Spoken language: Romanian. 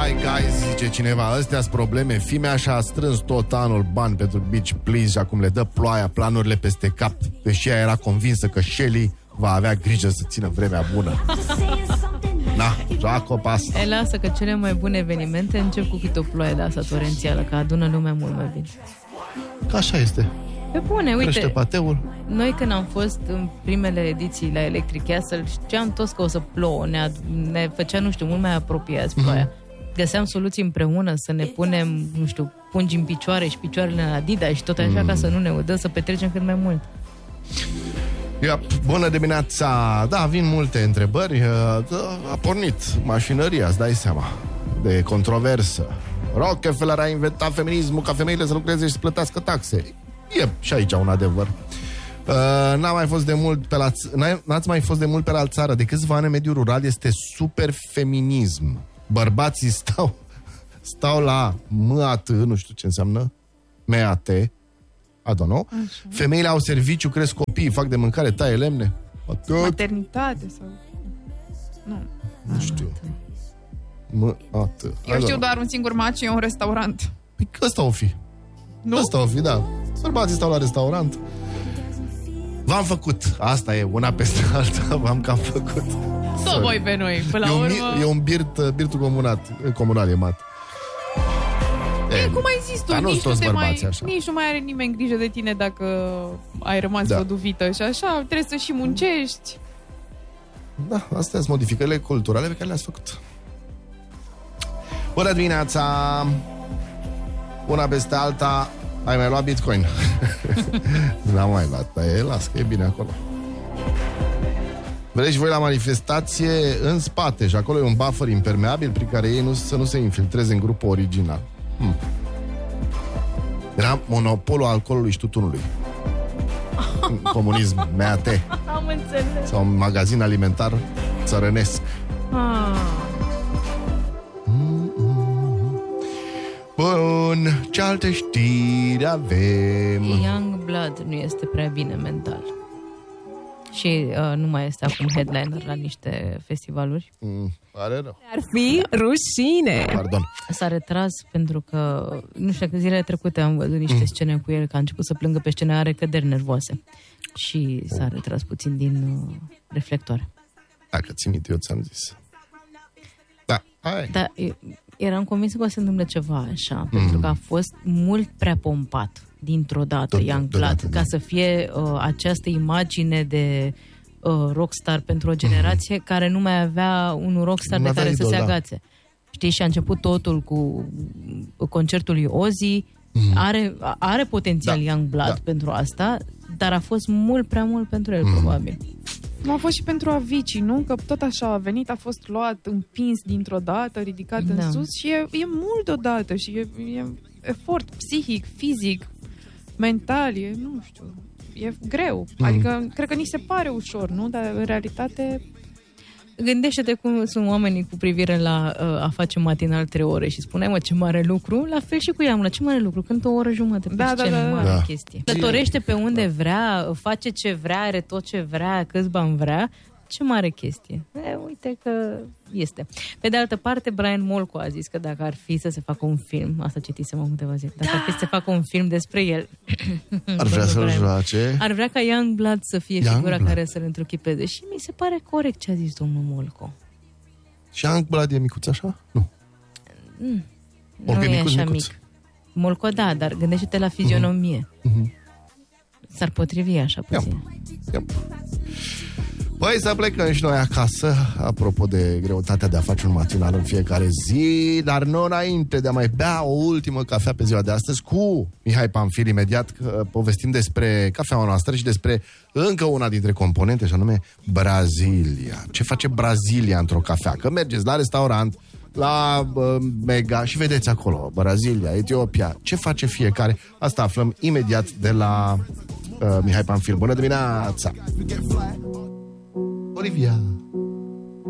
Hai guys, zice cineva, astea-s probleme. Fimea și-a strâns tot anul bani pentru Beach Please și acum le dă ploaia, planurile peste cap. Deși ea era convinsă că Shelly va avea grijă să țină vremea bună. Na, joacă pe asta. E, lasă că cele mai bune evenimente încep cu câte o ploaie de asta torențială, că adună lumea mult mai bine. Că așa este. Pe bune, uite, crește pateul. Noi când am fost în primele ediții la Electric Castle, știam toți că o să plouă, ne făcea, nu știu, mult mai apropiați ploaia. Găseam soluții împreună să ne punem, nu știu, pungi în picioare și picioarele în Adidas și tot așa ca să nu ne udă, să petrecem cât mai mult. Bună dimineața! Da, vin multe întrebări. A pornit mașinăria, îți dai seama, de controversă. Rockefeller a inventat feminismul ca femeile să lucreze și să plătească taxe. E și aici un adevăr. N-ați mai fost de mult pe la țară. De câțiva ani mediul rural este super feminism. Bărbații stau la MAT, nu știu ce înseamnă, MAT, I don't know. Așa. Femeile au serviciu, cresc copii, fac de mâncare, taie lemne. Maternitate sau... Nu știu. MAT. Eu știu doar un singur mat și e un restaurant. Păi ăsta o fi. Nu? Ăsta o fi, da. Bărbații stau la restaurant. V-am făcut. Asta e, una peste alta. V-am cam făcut. Tot voi pe noi, până la urmă. E un birtul comunal, e mat. Cum ai zis tu, nici nu mai are nimeni grijă de tine dacă ai rămas văduvită și așa, trebuie să și muncești. Da, astea sunt modificările culturale pe care le-ați făcut. Bună dimineața! Una peste alta, ai mai luat Bitcoin? N-am mai luat, dar las că e bine acolo. Vreți voi la manifestație în spate și acolo e un buffer impermeabil prin care ei să nu se infiltreze în grupul original. Era monopolul alcoolului și tutunului. Comunism, MAT. Am înțeles. Sau un magazin alimentar țărănesc. Bun, ce alte știri avem? Youngblood nu este prea bine mental. Și nu mai este acum headliner la niște festivaluri. Pare rău. Ar fi rușine. Pardon. S-a retras pentru că, nu știu, că zilele trecute am văzut niște scene cu el, că a început să plângă pe scenă, are căderi nervoase. Și s-a retras puțin din reflectoare. Dacă țin minte, eu ți-am zis. Da, hai. Da, eram convinsă că o să se întâmple ceva așa, pentru că a fost mult prea pompat dintr-o dată Youngblood, ca să fie această imagine de rockstar pentru o generație care nu mai avea un rockstar de care să se agațe. Știi, și a început totul cu concertul lui Ozzy. Are potențial Youngblood pentru asta, dar a fost mult prea mult pentru el, probabil. A fost și pentru Avicii, nu? Că tot așa a venit, a fost luat, împins dintr-o dată, ridicat în sus și e mult odată și e efort psihic, fizic, mental, nu știu, e greu. Adică, cred că ni se pare ușor, nu? Dar în realitate... Gândește-te cum sunt oamenii cu privire la a face matinal 3 ore și spuneai, mă, ce mare lucru, la fel și cu ea, ce mare lucru, cântă o oră jumătate pe scenă, mare chestie. Călătorește pe unde vrea, face ce vrea, are tot ce vrea, câți bani vrea, ce mare chestie. Uite că este. Pe de altă parte, Brian Molko a zis că dacă ar fi să se facă un film, asta citisem în câteva zile, dacă ar fi să se facă un film despre el, ar vrea să-l joace. Ar vrea ca Youngblood să fie figura care să-l întruchipeze. Și mi se pare corect ce a zis domnul Molko. Și Youngblood e micuț așa? Nu. Nu e așa mic. Molko da, dar gândește-te la fizionomie. S-ar potrivi așa puțin. Păi să plecăm și noi acasă. Apropo de greutatea de a face un matinal în fiecare zi, dar nu înainte de a mai bea o ultimă cafea pe ziua de astăzi cu Mihai Pamfil, imediat povestim despre cafeaua noastră și despre încă una dintre componente, și anume Brazilia. Ce face Brazilia într-o cafea? Că mergeți la restaurant, la Mega și vedeți acolo Brazilia, Etiopia, ce face fiecare? Asta aflăm imediat de la Mihai Pamfil. Bună dimineața! Olivia.